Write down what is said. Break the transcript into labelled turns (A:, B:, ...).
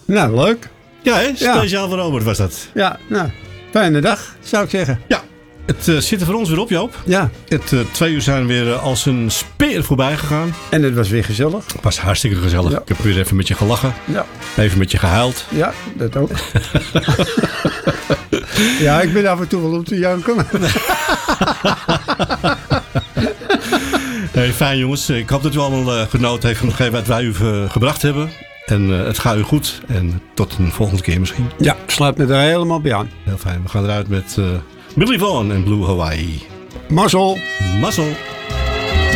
A: Nou, leuk.
B: Ja, hè? Speciaal voor Robert was dat.
A: Ja, nou, fijne dag, zou ik zeggen.
B: Ja, het zit er voor ons weer op, Joop.
A: Ja.
B: Het 2 uur zijn weer als een speer voorbij gegaan.
A: En het was weer gezellig.
B: Het was hartstikke gezellig.
A: Ja.
B: Ik heb weer even met je gelachen.
A: Ja.
B: Even met je gehuild.
A: Ja, dat ook. Ja, ik ben af en toe wel om te janken.
B: Hey, fijn jongens. Ik hoop dat u allemaal genoten heeft van hetgeen wat wij u gebracht hebben. En het gaat u goed. En tot een volgende keer misschien.
A: Ja, ik sluit me er helemaal bij aan.
B: Heel fijn. We gaan eruit met Billy Vaughn en Blue Hawaii.
A: Mazzel.
B: Mazzel.